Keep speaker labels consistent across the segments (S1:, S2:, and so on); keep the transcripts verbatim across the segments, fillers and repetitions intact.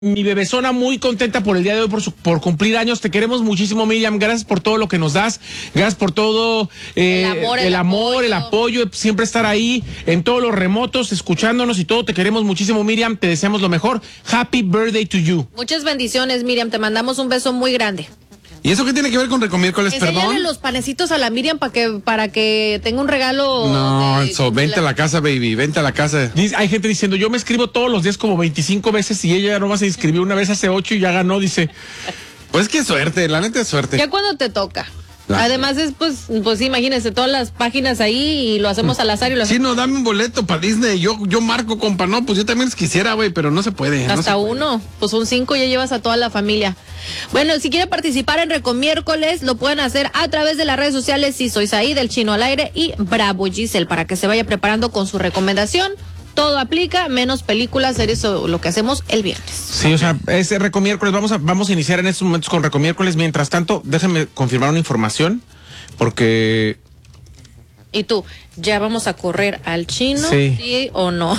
S1: Mi bebezona muy contenta por el día de hoy, por, su, por cumplir años. Te queremos muchísimo, Miriam. Gracias por todo lo que nos das. Gracias por todo eh,
S2: el amor, el,
S1: el, amor
S2: apoyo.
S1: el apoyo, siempre estar ahí en todos los remotos, escuchándonos y todo. Te queremos muchísimo, Miriam. Te deseamos lo mejor. Happy birthday to you.
S2: Muchas bendiciones, Miriam. Te mandamos un beso muy grande.
S3: ¿Y eso qué tiene que ver con Recomiércoles,
S2: Enséñale
S3: perdón?
S2: los panecitos a la Miriam para que para que tenga un regalo.
S3: No,
S2: de,
S3: eso, vente a la casa, baby, vente a la casa.
S1: Dice, hay gente diciendo, yo me escribo todos los días como veinticinco veces y ella nomás se inscribió una vez hace ocho y ya ganó, dice.
S3: Pues qué suerte, la neta es suerte.
S2: Ya cuando te toca.
S3: Ah.
S2: Además es, pues, pues imagínense, todas las páginas ahí y lo hacemos al azar y lo
S3: Sí,
S2: hacemos.
S3: no, dame un boleto para Disney. Yo, yo marco, compa. No, pues yo también les quisiera, güey, pero no se puede. no
S2: Hasta
S3: se puede.
S2: uno, pues un cinco ya llevas a toda la familia. Bueno, si quieren participar en Recomiércoles, lo pueden hacer a través de las redes sociales. Si soy Saí, del Chino al Aire y Bravo Giselle, para que se vaya preparando con su recomendación. Todo aplica, menos películas, series o lo que hacemos el viernes.
S1: Sí, o sea, es Recomiércoles. Vamos a, vamos a iniciar en estos momentos con Recomiércoles. Mientras tanto, déjenme confirmar una información, porque...
S2: Y tú, ¿ya vamos a correr al Chino?
S1: Sí.
S2: ¿Sí o no?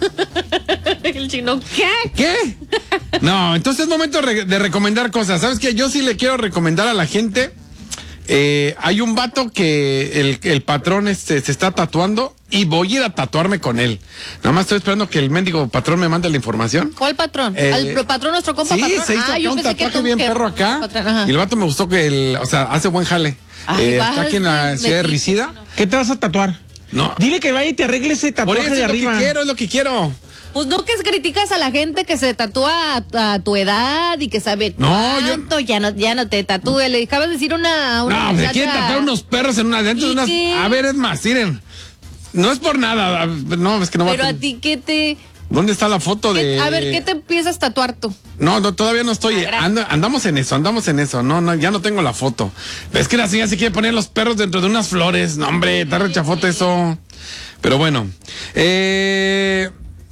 S2: ¿El Chino qué?
S3: ¿Qué? No, entonces es momento re- de recomendar cosas. ¿Sabes qué? Yo sí le quiero recomendar a la gente. Eh, hay un vato que el, el patrón este, se está tatuando y voy a ir a tatuarme con él. Nada más estoy esperando que el mendigo patrón me mande la información.
S2: ¿Cuál patrón?
S3: Eh,
S2: ¿Al patrón, nuestro compa
S3: Sí,
S2: patrón?
S3: se hizo
S2: Ah,
S3: acá
S2: yo
S3: un
S2: pensé que
S3: tatuaje
S2: tú,
S3: bien
S2: que-
S3: perro acá.
S2: patrón, ajá.
S3: Y el vato me gustó que el, o sea, hace buen jale.
S2: Ay,
S3: Eh,
S2: vas,
S3: está aquí en la
S2: me
S3: ciudad de
S2: dijiste,
S3: Risida.
S2: ¿no?
S1: ¿Qué te vas a tatuar?
S3: No.
S1: Dile que vaya y te arregle ese
S3: Por
S1: tatuaje
S3: eso
S1: de
S3: es lo
S1: arriba.
S3: que quiero, es lo que quiero.
S2: Pues no que criticas a la gente que se tatúa a, a tu edad y que sabe
S3: No, yo-
S2: cuánto, ya no, ya no te tatúe. Le acabas de decir una, una
S3: No, me
S2: muchacha-
S3: quieren tatuar unos perros en una dentro
S2: ¿Y
S3: de unas.
S2: qué?
S3: A ver, es más, miren. No es por nada. No, es que no va
S2: Pero
S3: a.
S2: a ti, ¿qué te...?
S3: ¿Dónde está la foto
S2: qué-
S3: de.?
S2: A ver, ¿qué te empiezas a tatuar tú?
S3: No, no, todavía no estoy.
S2: Ah, gracias.
S3: Ando- andamos en eso, andamos en eso. No, no, ya no tengo la foto. Es que la señora se quiere poner los perros dentro de unas flores. No, hombre, está rechafote eso. Pero bueno. Eh.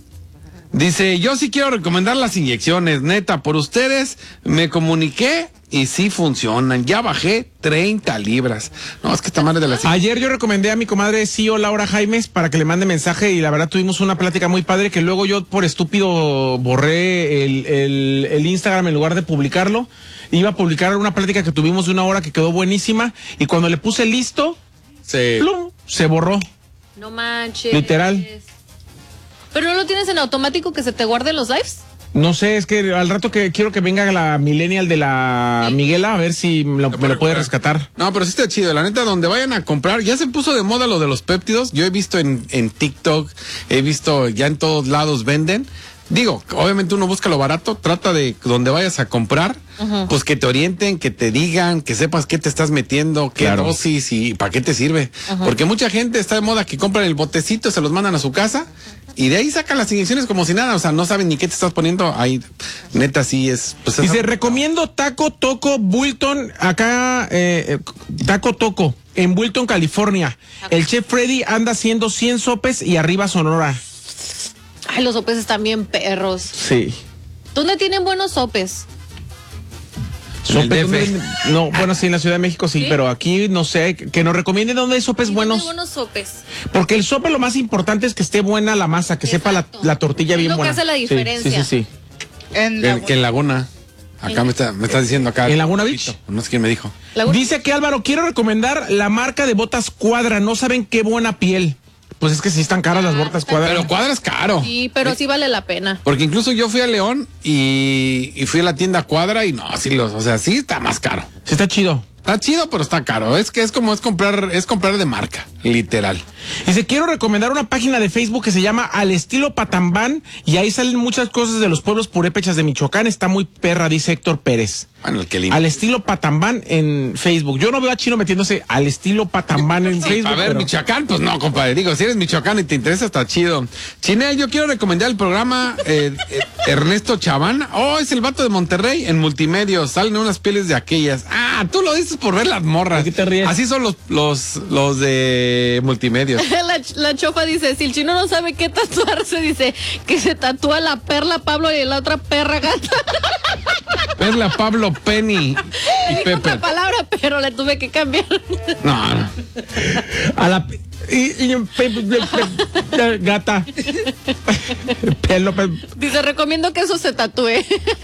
S3: Dice, yo sí quiero recomendar las inyecciones, neta, por ustedes me comuniqué y sí funcionan. Ya bajé treinta libras. No, es que esta madre de las...
S1: Ayer yo recomendé a mi comadre C E O Laura Jaimes para que le mande mensaje y la verdad tuvimos una plática muy padre que luego yo por estúpido borré el, el, el Instagram en lugar de publicarlo. Iba a publicar una plática que tuvimos de una hora que quedó buenísima y cuando le puse listo,
S3: Sí.
S1: plum, se borró.
S2: No manches.
S1: Literal.
S2: ¿Pero no lo tienes en automático que se te guarden los lives?
S1: No sé, es que al rato que quiero que venga la millennial de la Miguela a ver si me lo, me lo puede rescatar.
S3: No, pero sí está chido. La neta, donde vayan a comprar, ya se puso de moda lo de los péptidos. Yo he visto en, en TikTok, he visto ya en todos lados venden. Digo, obviamente uno busca lo barato, trata de donde vayas a comprar, uh-huh. pues que te orienten, que te digan, que sepas qué te estás metiendo, qué
S1: Claro.
S3: dosis y para qué te sirve. Uh-huh. Porque mucha gente está de moda que compran el botecito, se los mandan a su casa y de ahí sacan las inyecciones como si nada, o sea, no saben ni qué te estás poniendo. Ahí, neta, sí es. Pues,
S1: Dice,
S3: esa...
S1: recomiendo Taco Toco Bulton, acá, eh, Taco Toco, en Bulton, California. El chef Freddy anda haciendo cien sopes y arriba Sonora.
S2: Ay, los sopes están bien perros.
S1: Sí.
S2: ¿Dónde tienen buenos sopes?
S3: En el
S1: Sopes,
S3: D F.
S1: ¿dónde? No, bueno, sí, en la Ciudad de México sí,
S2: ¿Sí?
S1: pero aquí no sé, que nos recomiende dónde hay sopes
S2: Sí,
S1: buenos.
S2: ¿dónde hay buenos sopes?
S1: Porque el sope lo más importante es que esté buena la masa, que sepa la,
S2: Exacto.
S1: la tortilla
S2: Es
S1: bien
S2: lo que
S1: buena.
S2: hace la
S1: Sí,
S2: diferencia.
S1: Sí, sí, sí.
S2: En
S3: Que, que en Laguna. Acá me está, me está diciendo acá.
S1: ¿En Laguna Beach?
S3: No sé quién me dijo.
S1: Dice que Álvaro, quiero recomendar la marca de botas Cuadra, no saben qué buena piel. Pues es que sí están caras las botas Cuadra.
S3: Pero Cuadra es caro.
S2: Sí, pero sí vale la pena.
S3: Porque incluso yo fui a León y, y fui a la tienda Cuadra y no, sí los, o sea, sí está más caro.
S1: Sí está chido.
S3: Está chido, pero está caro. Es que es como es comprar, es comprar de marca, literal.
S1: Dice, quiero recomendar una página de Facebook que se llama Al Estilo Patambán y ahí salen muchas cosas de los pueblos purépechas de Michoacán. Está muy perra, dice Héctor Pérez.
S3: Bueno, el que limpia.
S1: Al Estilo Patambán en Facebook. Yo no veo a Chino metiéndose Al Estilo Patambán en Facebook.
S3: A ver,
S1: pero-
S3: Michoacán, pues no, compadre. Digo, si eres Michoacán y te interesa, está chido. Chinel, yo quiero recomendar el programa eh, eh, Ernesto Chavana. Oh, es el vato de Monterrey en Multimedios. Salen unas pieles de aquellas. Ah, tú lo dices por ver las morras.
S1: ¿De qué te ríes?
S3: Así son los, los, los de Multimedios.
S2: La, la chofa dice, si el chino no sabe qué tatuarse, dice que se tatúa la perla Pablo y la otra perra gata.
S3: Perla, Pablo, Penny y
S2: Dijo
S3: Pepe.
S2: otra palabra, pero le tuve que cambiar.
S3: No, no.
S1: A la, Y, y pe- pe- pe- gata. Pelo, pe-
S2: Dice, recomiendo que eso se tatúe.